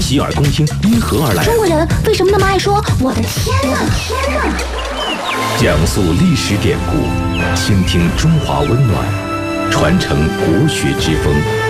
洗耳恭听因何而来？ 中国人为什么那么爱说我的天哪？ 讲述历史典故，倾听中华温暖，传承国学之风。